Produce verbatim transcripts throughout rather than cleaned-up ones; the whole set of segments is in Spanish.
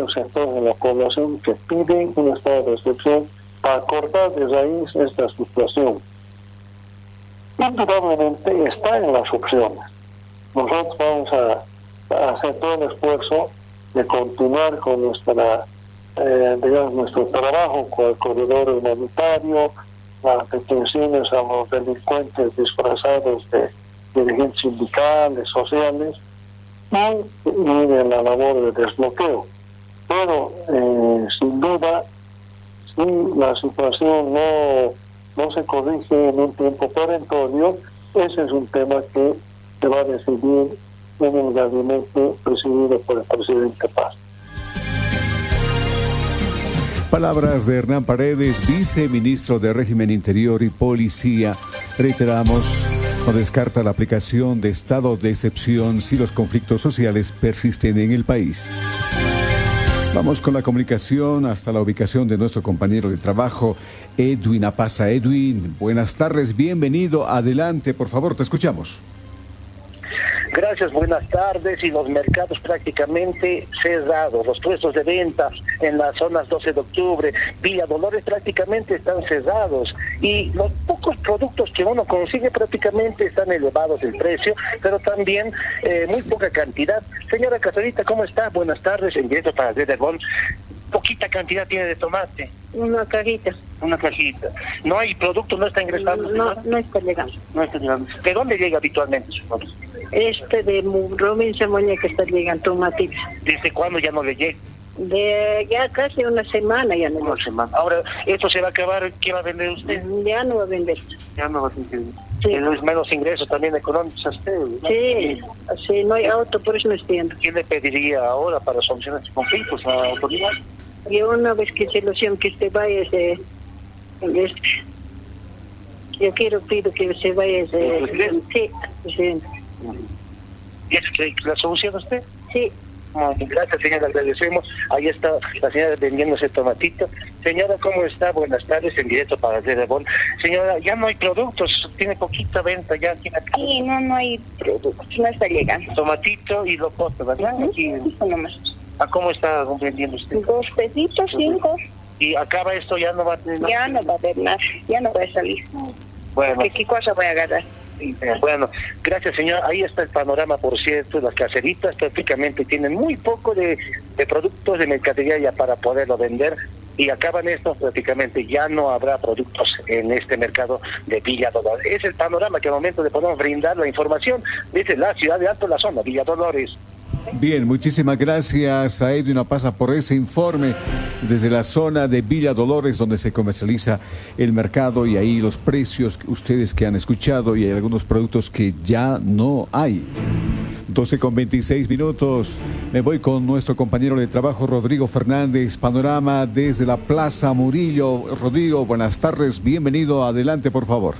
varios sectores de la población que piden un estado de excepción para cortar de raíz esta situación. Indudablemente está en las opciones. Nosotros vamos a, a hacer todo el esfuerzo de continuar con nuestra, eh, digamos, nuestro trabajo con el corredor humanitario, las detenciones a los delincuentes disfrazados de dirigentes sindicales, sociales, y, y de la labor de desbloqueo. Pero, eh, sin duda, si la situación no, no se corrige en un tiempo perentorio, ese es un tema que se va a decidir en el gabinete presidido por el presidente Paz. Palabras de Hernán Paredes, viceministro de Régimen Interior y Policía. Reiteramos, no descarta la aplicación de estado de excepción si los conflictos sociales persisten en el país. Vamos con la comunicación hasta la ubicación de nuestro compañero de trabajo, Edwin Apaza. Edwin, buenas tardes, bienvenido. Adelante, por favor, te escuchamos. Gracias, buenas tardes. Y los mercados prácticamente cerrados, los puestos de venta en las zonas doce de octubre, Villa Dolores prácticamente están cerrados y los pocos productos que uno consigue prácticamente están elevados el precio, pero también eh, muy poca cantidad. Señora Casadita, ¿cómo está? Buenas tardes, en directo para Redegón. Poquita cantidad tiene de tomate. Una cajita. Una cajita. ¿No hay producto? ¿No está ingresando? No, no, no está llegando. No está llegando. ¿De dónde llega habitualmente su producto? Este de Provincia Moña que está llegando tomatita. ¿Desde cuándo ya no le llega? De ya casi una semana ya no. Una semana. Ahora, ¿esto se va a acabar? ¿Qué va a vender usted? Ya no va a vender. Ya no va a vender. Sí. ¿Es menos ingresos también económicos a usted? ¿No? Sí, sí, no hay auto, por eso no entiendo. ¿Qué le pediría ahora para solucionar estos conflictos a la autoridad? Y una vez que se ilusión que se vaya ese, este, yo quiero, pido que se vaya ese, sí, presidente. ¿Y es que la solución a usted? Sí. Gracias, señora, agradecemos. Ahí está la señora vendiendo ese tomatito. Señora, ¿cómo está? Buenas tardes, en directo para Redebón. Señora, ya no hay productos, tiene poquita venta ya. Tiene... Sí, no, no hay productos, no está llegando. Tomatito y locoto, ¿verdad? Uh-huh. Aquí... Eso nomás. ¿A cómo está vendiendo usted? Dos pesitos, cinco. ¿Y acaba esto? ¿Ya no va a tener nada? Ya no va a haber nada, ya no va a salir. Bueno. ¿Qué, qué cosa voy a agarrar? Bueno, gracias, señor. Ahí está el panorama, por cierto. Las caseritas prácticamente tienen muy poco de, de productos de mercadería ya para poderlo vender. Y acaban estos prácticamente, ya no habrá productos en este mercado de Villa Dolores. Es el panorama que al momento le podemos brindar la información desde la ciudad de Alto La Zona, Villa Dolores. Bien, muchísimas gracias a Edwin Apaza por ese informe desde la zona de Villa Dolores, donde se comercializa el mercado, y ahí los precios ustedes que han escuchado, y hay algunos productos que ya no hay. doce con veintiséis minutos. Me voy con nuestro compañero de trabajo, Rodrigo Fernández. Panorama desde la Plaza Murillo. Rodrigo, buenas tardes. Bienvenido. Adelante, por favor.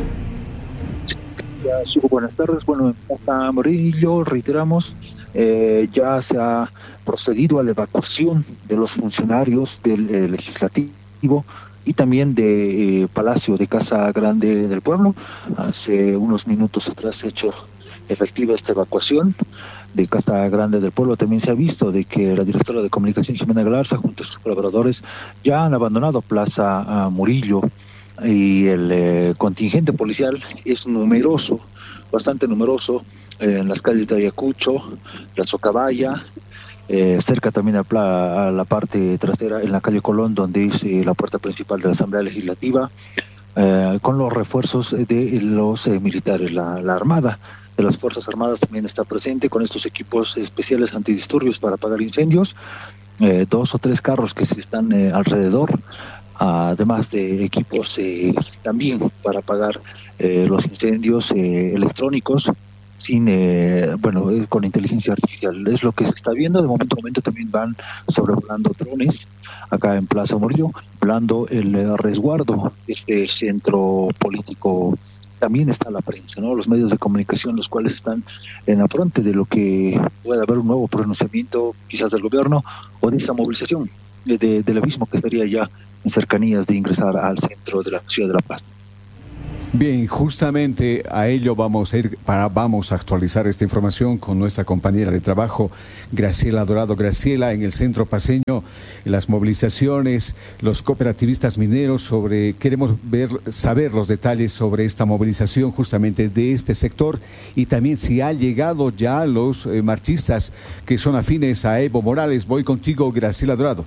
Buenas tardes. Bueno, en Plaza Murillo, reiteramos, eh, ya se ha procedido a la evacuación de los funcionarios del eh, Legislativo y también de eh, Palacio de Casa Grande del Pueblo. Hace unos minutos atrás se ha hecho efectiva esta evacuación de Casa Grande del Pueblo. También se ha visto de que la directora de comunicación, Jimena Galarza, junto a sus colaboradores, ya han abandonado Plaza Murillo, y el eh, contingente policial es numeroso, bastante numeroso, eh, en las calles de Ayacucho, la Socabaya, eh, cerca también a, pla, a la parte trasera, en la calle Colón, donde es eh, la puerta principal de la Asamblea Legislativa, eh, con los refuerzos de los eh, militares. La, la Armada de las Fuerzas Armadas también está presente con estos equipos especiales antidisturbios para apagar incendios, eh, dos o tres carros que se están eh, alrededor, además de equipos eh, también para apagar eh, los incendios eh, electrónicos, sin eh, bueno eh, con inteligencia artificial. Es lo que se está viendo. De momento a momento también van sobrevolando drones acá en Plaza Murillo, volando el eh, resguardo de este centro político. También está la prensa, ¿no? Los medios de comunicación, los cuales están en la frente de lo que puede haber un nuevo pronunciamiento quizás del gobierno o de esa movilización de, de, del abismo que estaría ya en cercanías de ingresar al centro de la ciudad de La Paz. Bien, justamente a ello vamos a ir, para, vamos a actualizar esta información con nuestra compañera de trabajo, Graciela Dorado. Graciela, en el centro paceño, las movilizaciones, los cooperativistas mineros, sobre, queremos ver, saber los detalles sobre esta movilización justamente de este sector y también si han llegado ya los eh, marchistas que son afines a Evo Morales. Voy contigo, Graciela Dorado.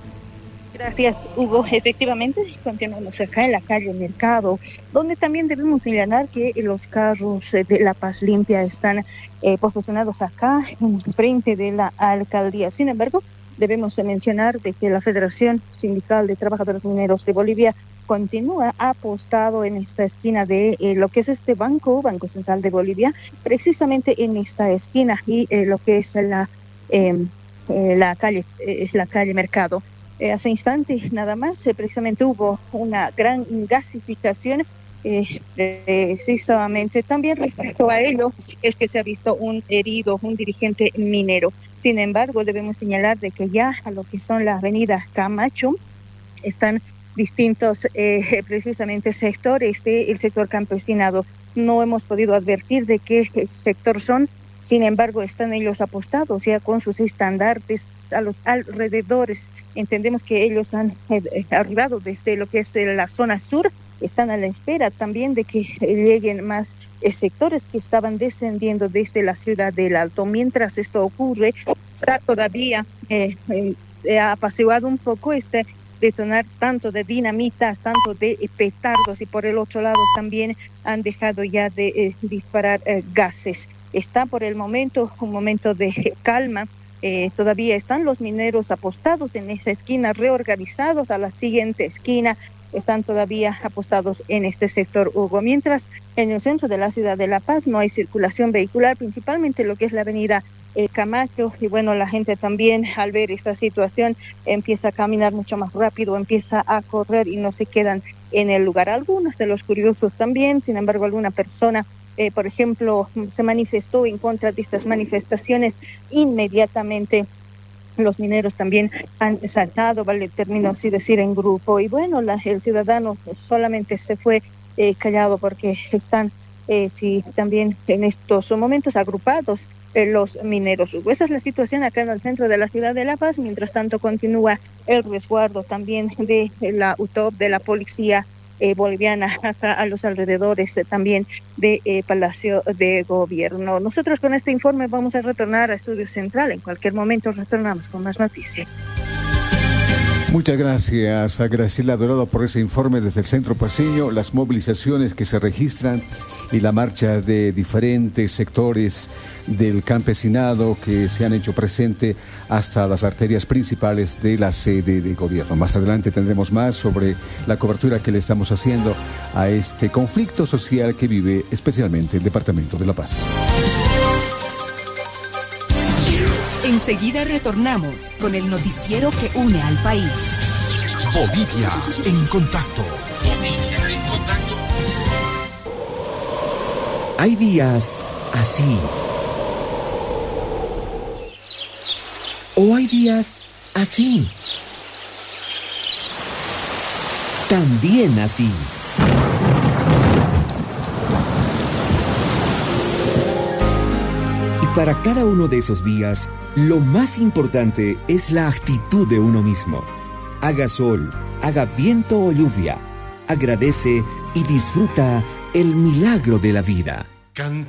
Gracias, Hugo. Efectivamente, continuamos acá en la calle Mercado, donde también debemos señalar que los carros de La Paz Limpia están eh, posicionados acá en frente de la alcaldía. Sin embargo, debemos mencionar de que la Federación Sindical de Trabajadores Mineros de Bolivia continúa apostado en esta esquina de eh, lo que es este banco, Banco Central de Bolivia, precisamente en esta esquina y eh, lo que es la, eh, eh, la calle, eh, la calle Mercado. Eh, hace instantes nada más, eh, precisamente hubo una gran gasificación, eh, precisamente también respecto a ello es que se ha visto un herido, un dirigente minero. Sin embargo, debemos señalar de que ya a lo que son las avenidas Camacho están distintos eh, precisamente sectores del sector campesinado. No hemos podido advertir de qué sector son. Sin embargo, están ellos apostados ya con sus estandartes a los alrededores. Entendemos que ellos han eh, arribado desde lo que es eh, la zona sur, están a la espera también de que eh, lleguen más eh, sectores que estaban descendiendo desde la ciudad del Alto. Mientras esto ocurre, está todavía, eh, eh, se ha apaciguado un poco este detonar tanto de dinamitas, tanto de eh, petardos, y por el otro lado también han dejado ya de eh, disparar eh, gases. Está por el momento un momento de calma. Eh, todavía están los mineros apostados en esa esquina, reorganizados a la siguiente esquina. Están todavía apostados en este sector, Hugo. Mientras en el centro de la ciudad de La Paz no hay circulación vehicular, principalmente lo que es la avenida eh, Camacho. Y bueno, la gente también al ver esta situación empieza a caminar mucho más rápido, empieza a correr y no se quedan en el lugar. Algunos de los curiosos también, sin embargo, alguna persona Eh, por ejemplo, se manifestó en contra de estas manifestaciones. Inmediatamente los mineros también han saltado, vale el término así decir, en grupo. Y bueno, la, el ciudadano solamente se fue eh, callado porque están eh, sí, también en estos momentos agrupados eh, los mineros. Esa es la situación acá en el centro de la ciudad de La Paz. Mientras tanto, continúa el resguardo también de la U T O P, de la policía Eh, boliviana, hasta a los alrededores eh, también de eh, Palacio de Gobierno. Nosotros con este informe vamos a retornar a Estudio Central. En cualquier momento retornamos con más noticias. Muchas gracias a Graciela Dorado por ese informe desde el centro paceño, las movilizaciones que se registran y la marcha de diferentes sectores del campesinado que se han hecho presente hasta las arterias principales de la sede de gobierno. Más adelante tendremos más sobre la cobertura que le estamos haciendo a este conflicto social que vive especialmente el departamento de La Paz. Enseguida retornamos con el noticiero que une al país. Bolivia en contacto. Bolivia en contacto. Hay días así. O hay días así. También así. Y para cada uno de esos días, lo más importante es la actitud de uno mismo. Haga sol, haga viento o lluvia. Agradece y disfruta el milagro de la vida. Canta.